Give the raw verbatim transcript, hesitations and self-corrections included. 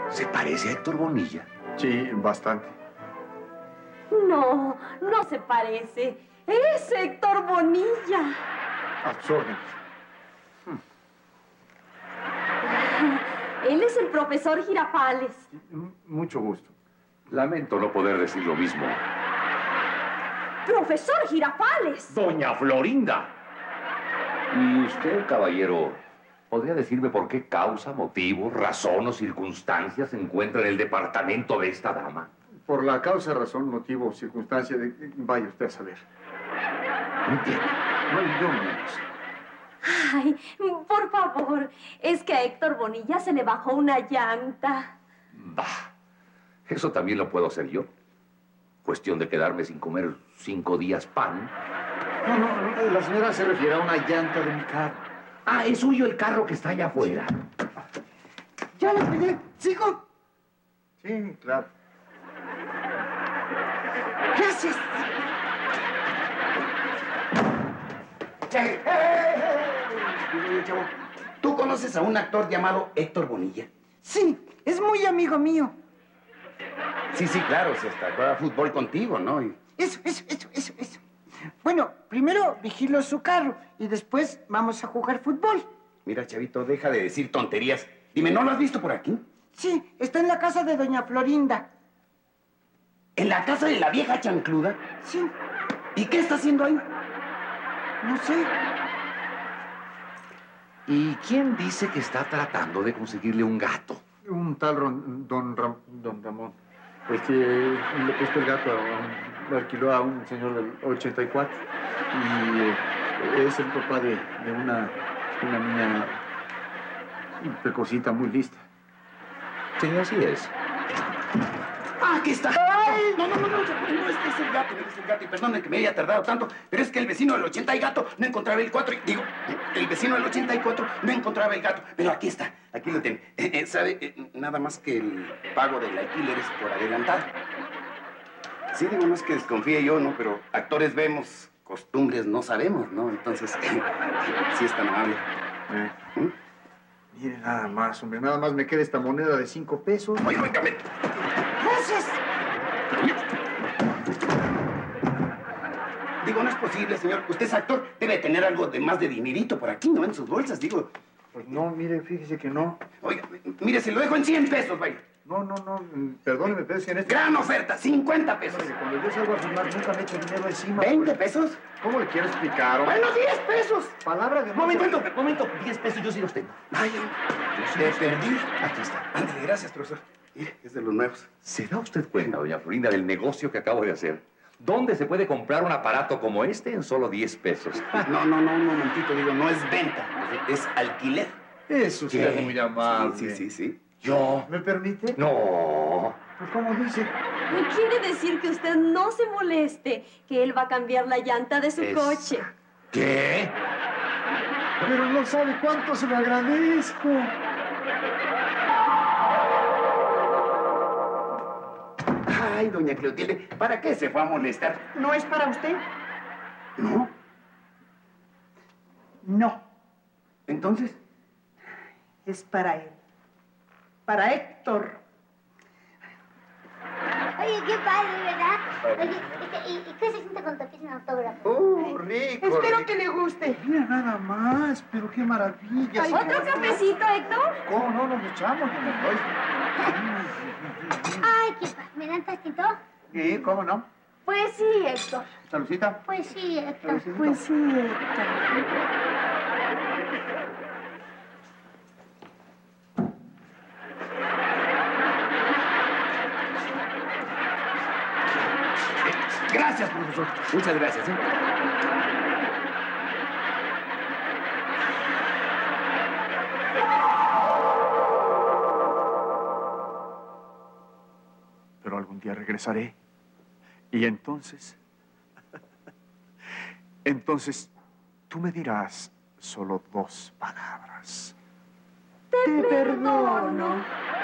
¿Se parece a Héctor Bonilla? Sí, bastante. No, no se parece. Es Héctor Bonilla. Absorben. Él es el profesor Girafales. Mucho gusto. Lamento no poder decir lo mismo. ¡Profesor Girafales! ¡Doña Florinda! ¿Y usted, caballero, podría decirme por qué causa, motivo, razón o circunstancia se encuentra en el departamento de esta dama? Por la causa, razón, motivo, circunstancia de... Vaya usted a saber. No entiendo. No, yo no sé. Ay, por favor, es que a Héctor Bonilla se le bajó una llanta. Bah, eso también lo puedo hacer yo. Cuestión de quedarme sin comer cinco días pan. No, no, no, la señora se refiere a una llanta de mi carro. Ah, es suyo el carro que está allá afuera. Ya le pegué. ¿Sigo? Sí, claro. Gracias. Hey, hey, hey, hey. Digo yo, chavo, ¿tú conoces a un actor llamado Héctor Bonilla? Sí, es muy amigo mío. Sí, sí, claro, se hasta juega fútbol contigo, ¿no? Y... Eso, eso, eso, eso, eso. Bueno, primero vigilo su carro y después vamos a jugar fútbol. Mira, chavito, deja de decir tonterías. Dime, ¿no lo has visto por aquí? Sí, está en la casa de doña Florinda. ¿En la casa de la vieja chancluda? Sí, ¿Y qué está haciendo ahí? no sé. ¿Y quién dice que está tratando de conseguirle un gato? Un tal Ron- don, Ram- don Ramón. Pues que le prestó el gato, a un- lo alquiló a un señor del ochenta y cuatro. Y eh, es el papá de, de una, una niña precocita, muy lista. Sí, así es. ¡Ah, aquí está! No, no, no, no, no, no, este es el gato, no es el gato. Y perdone que me haya tardado tanto, pero es que el vecino del ochenta y gato no encontraba el cuatro. Y, digo, el vecino del ochenta y cuatro no encontraba el gato. Pero aquí está, aquí lo tiene. Eh, eh, ¿Sabe? Eh, nada más que el pago del alquiler es por adelantado. Sí, digo, no es que desconfíe yo, ¿no? Pero actores vemos, costumbres no sabemos, ¿no? Entonces, sí es tan amable. Eh, ¿Mm? Mire, nada más, hombre, nada más me queda esta moneda de cinco pesos. Oye, óigame. Gracias. Digo, no es posible, señor. Usted es actor, debe tener algo de más de dinerito por aquí, ¿no? En sus bolsas, digo. Pues no, mire, fíjese que no. Oiga, mire, se lo dejo en cien pesos, vaya. No, no, no, mm, perdóneme, pero es que en este... Gran oferta, cincuenta pesos. Oye, cuando yo salgo a filmar nunca me echo dinero encima. ¿veinte pesos? ¿Cómo le quiero explicar, hombre? Bueno, diez pesos. Palabra de... Momento, momento, momento. diez pesos, yo sí los tengo. Vaya, te perdí. Aquí está. Ándale, gracias, profesor. Mire, es de los nuevos. ¿Se da usted cuenta, doña Florinda, del negocio que acabo de hacer? ¿Dónde se puede comprar un aparato como este en solo diez pesos? No, no, no, un momentito, digo, no es venta, es alquiler. Es usted ¿Qué? muy amable. Sí, sí, sí, sí. ¿Yo? ¿Me permite? No. Pues, ¿cómo dice? Quiere decir que usted no se moleste, que él va a cambiar la llanta de su Es- coche. ¿Qué? Pero no sabe cuánto se lo agradezco. Ay, doña Clotilde, ¿para qué se fue a molestar? ¿No es para usted? ¿No? No, Entonces, es para él. Para Héctor. Oye, qué padre, ¿verdad? Oye, ¿y, y, y qué se siente cuando te piden autógrafo? ¡Oh, rico! Espero rico. que le guste. Mira, nada más, pero qué maravilla. Ay, ¿Otro cafecito, Héctor? ¿Cómo no nos echamos? No me doy. Ay, qué padre. ¿Me dan tantito? Sí, ¿cómo no? Pues sí, Héctor. Salucita. Pues sí, Héctor. Pues sí, Héctor. gracias, profesor. Muchas gracias, ¿eh? Pero algún día regresaré. Y entonces... entonces, tú me dirás solo dos palabras. Te perdono.